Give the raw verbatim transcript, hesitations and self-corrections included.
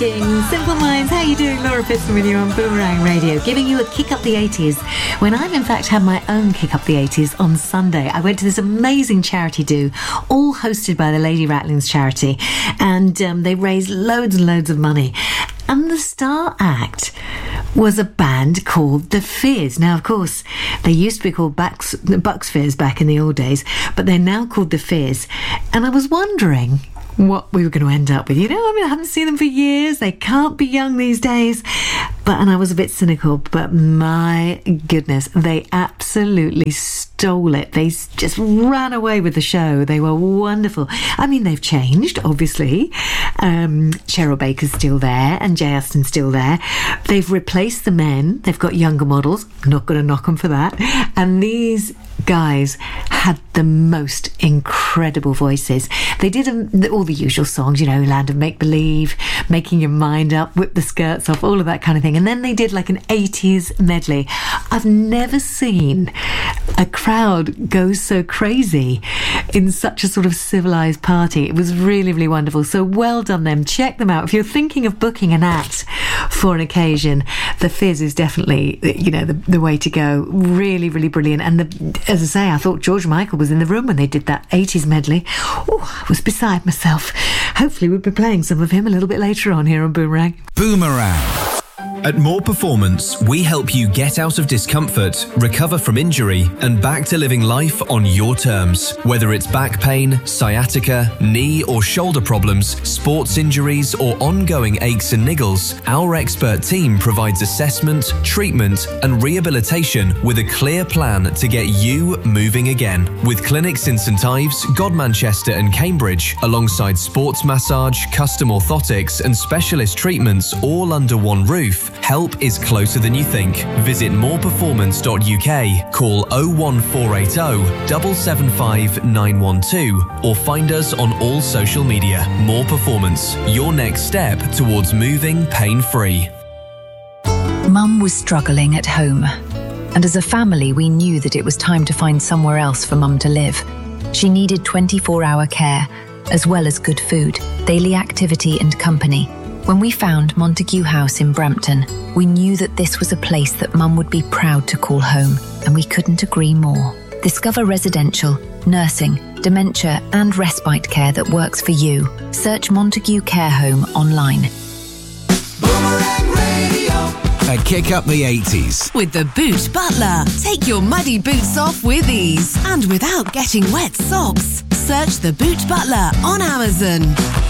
Simple Minds, how you doing? Laura Piston with you on Boomerang Radio, giving you a kick up the eighties. When I've in fact had my own kick up the eighties on Sunday, I went to this amazing charity do, all hosted by the Lady Ratlins charity, and um, they raised loads and loads of money. And the star act was a band called The Fizz. Now, of course, they used to be called Bucks, Bucks Fizz back in the old days, but they're now called The Fizz. And I was wondering what we were going to end up with. You know, I mean, I haven't seen them for years. They can't be young these days. But, and I was a bit cynical, but my goodness, they absolutely stole it. They just ran away with the show. They were wonderful. I mean, they've changed, obviously. Um, Cheryl Baker's still there and Jay Aston's still there. They've replaced the men. They've got younger models. Not going to knock them for that. And these guys had the most incredible voices. They did um, all the usual songs, you know, Land of Make Believe, Making Your Mind Up, Whip the Skirts Off, all of that kind of thing. And then they did like an eighties medley. I've never seen a crowd go so crazy in such a sort of civilized party. It was really, really wonderful. So well done them. Check them out. If you're thinking of booking an act for an occasion, The Fizz is definitely, you know, the, the way to go. Really, really brilliant. And the, as I say, I thought George Michael was in the room when they did that eighties medley. Oh, I was beside myself. Hopefully we'll be playing some of him a little bit later on here on Boomerang. Boomerang. At More Performance, we help you get out of discomfort, recover from injury, and back to living life on your terms. Whether it's back pain, sciatica, knee or shoulder problems, sports injuries, or ongoing aches and niggles, our expert team provides assessment, treatment, and rehabilitation with a clear plan to get you moving again. With clinics in St Ives, Godmanchester, and Cambridge, alongside sports massage, custom orthotics, and specialist treatments all under one roof, help is closer than you think. Visit more performance dot U K, call oh one four eight oh, seven seven five nine one two, or find us on all social media. More Performance, your next step towards moving pain-free. Mum was struggling at home, and as a family we knew that it was time to find somewhere else for Mum to live. She needed twenty-four hour care, as well as good food, daily activity and company. When we found Montague House in Brampton, we knew that this was a place that Mum would be proud to call home, and we couldn't agree more. Discover residential, nursing, dementia and respite care that works for you. Search Montague Care Home online. Boomerang Radio. A kick up the eighties. With the Boot Butler. Take your muddy boots off with ease and without getting wet socks. Search the Boot Butler on Amazon.